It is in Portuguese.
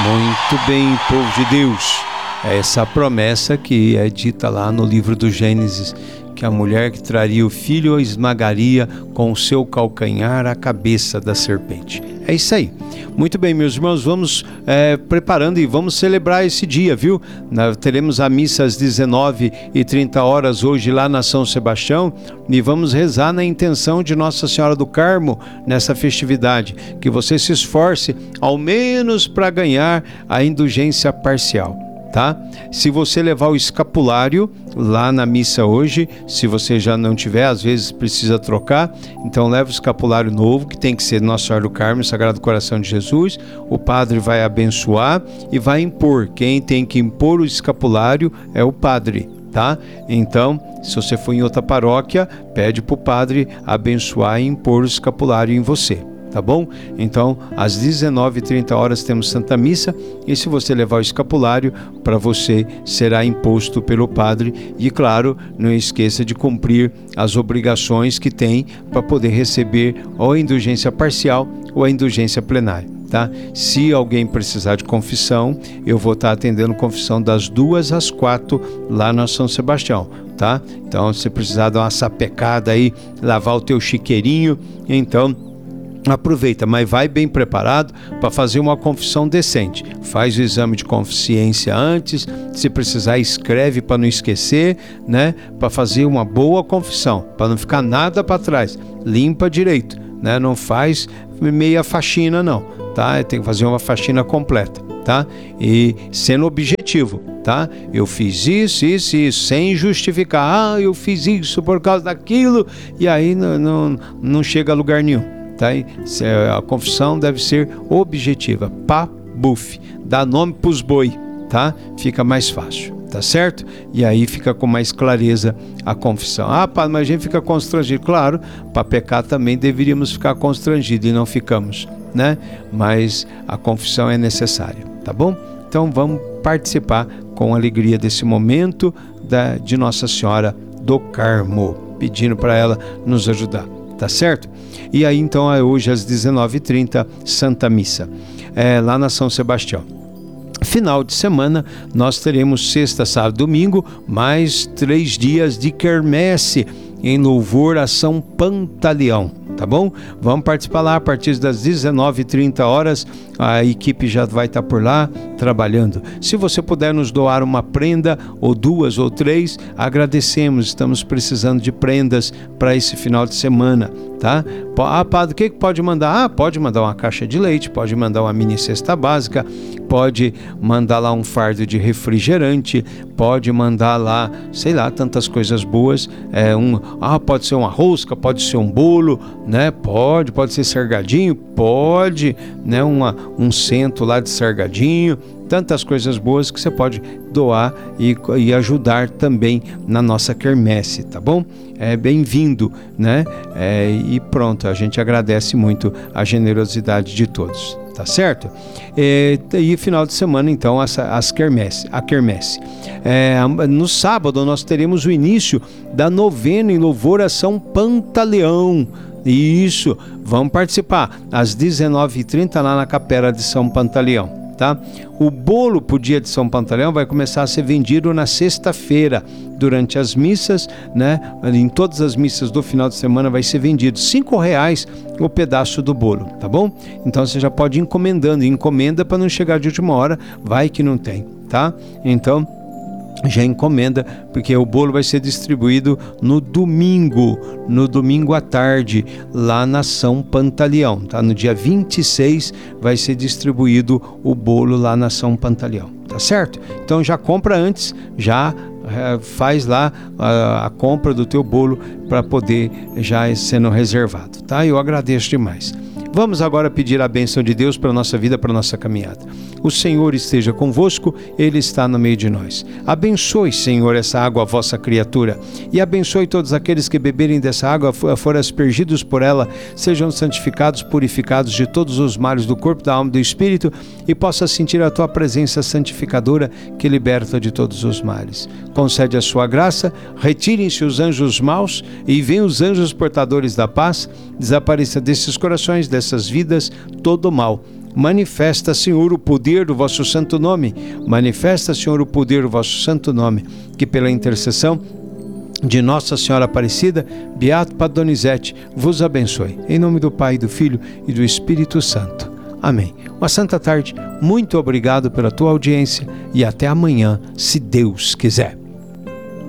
Muito bem, povo de Deus. É essa promessa que é dita lá no livro do Gênesis, que a mulher que traria o filho esmagaria com o seu calcanhar a cabeça da serpente. É isso aí. Muito bem, meus irmãos, vamos preparando e vamos celebrar esse dia, viu? Teremos a missa às 19h30 hoje lá na São Sebastião e vamos rezar na intenção de Nossa Senhora do Carmo nessa festividade. Que você se esforce ao menos para ganhar a indulgência parcial. Tá? Se você levar o escapulário lá na missa hoje, se você já não tiver, às vezes precisa trocar, então leva o escapulário novo, que tem que ser Nossa Senhora do Carmo, Sagrado Coração de Jesus. O padre vai abençoar e vai impor. Quem tem que impor o escapulário é o padre, tá? Então, se você for em outra paróquia, pede para o padre abençoar e impor o escapulário em você. Tá bom? Então, às 19h30 temos Santa Missa, e se você levar o escapulário, para você será imposto pelo padre. E claro, não esqueça de cumprir as obrigações que tem para poder receber ou a indulgência parcial ou a indulgência plenária. Tá? Se alguém precisar de confissão, eu vou estar atendendo confissão das 2 às 4 lá na São Sebastião. Tá? Então, se precisar dar uma sapecada aí, lavar o teu chiqueirinho, então aproveita, mas vai bem preparado para fazer uma confissão decente. Faz o exame de consciência antes, se precisar escreve para não esquecer, né? Para fazer uma boa confissão, para não ficar nada para trás. Limpa direito, né? Não faz meia faxina não, tá? Tem que fazer uma faxina completa, tá? E sendo objetivo, tá? Eu fiz isso, sem justificar. Eu fiz isso por causa daquilo, e aí não chega a lugar nenhum. Tá? A confissão deve ser objetiva, buf, dá nome para os boi, tá? Fica mais fácil, tá certo? E aí fica com mais clareza a confissão. Padre, mas a gente fica constrangido. Claro, para pecar também deveríamos ficar constrangidos e não ficamos, né? Mas a confissão é necessária, tá bom? Então vamos participar com alegria desse momento de Nossa Senhora do Carmo, pedindo para ela nos ajudar. Tá certo? E aí então hoje às 19h30 Santa Missa lá na São Sebastião. Final de semana nós teremos sexta, sábado, domingo, mais 3 dias de quermesse em louvor a São Pantaleão. Tá bom? Vamos participar lá a partir das 19h30. A equipe já vai estar por lá trabalhando. Se você puder nos doar uma prenda, ou 2 ou 3, agradecemos. Estamos precisando de prendas para esse final de semana, tá? Padre, o que pode mandar? Pode mandar uma caixa de leite, pode mandar uma mini cesta básica, pode mandar lá um fardo de refrigerante, pode mandar lá, sei lá, tantas coisas boas. Pode ser uma rosca, pode ser um bolo, né? Pode ser salgadinho, pode, né? Um cento lá de salgadinho, tantas coisas boas que você pode doar e ajudar também na nossa quermesse, tá bom? É bem-vindo, né? E pronto, a gente agradece muito a generosidade de todos, tá certo? E final de semana, então, a quermesse. No sábado nós teremos o início da novena em louvor a São Pantaleão. Isso, vamos participar às 19h30 lá na Capela de São Pantaleão, tá? O bolo pro dia de São Pantaleão vai começar a ser vendido na sexta-feira, durante as missas, né? Em todas as missas do final de semana vai ser vendido R$5 o pedaço do bolo, tá bom? Então você já pode ir encomenda para não chegar de última hora, vai que não tem, tá? Então já encomenda, porque o bolo vai ser distribuído no domingo à tarde, lá na São Pantaleão, tá? No dia 26 vai ser distribuído o bolo lá na São Pantaleão, tá certo? Então já compra antes, já faz lá a compra do teu bolo para poder já sendo reservado, tá? Eu agradeço demais. Vamos agora pedir a bênção de Deus para a nossa vida, para a nossa caminhada. O Senhor esteja convosco, Ele está no meio de nós. Abençoe, Senhor, essa água, a vossa criatura, e abençoe todos aqueles que beberem dessa água, forem aspergidos por ela, sejam santificados, purificados de todos os males do corpo, da alma e do espírito, e possa sentir a tua presença santificadora que liberta de todos os males. Concede a sua graça, retirem-se os anjos maus e venham os anjos portadores da paz, desapareça desses corações, dessas vidas, todo o mal. Manifesta, Senhor, o poder do vosso santo nome. Manifesta, Senhor, o poder do vosso santo nome, que pela intercessão de Nossa Senhora Aparecida, Beato Padre Donizete, vos abençoe. Em nome do Pai, do Filho e do Espírito Santo. Amém. Uma santa tarde, muito obrigado pela tua audiência e até amanhã, se Deus quiser.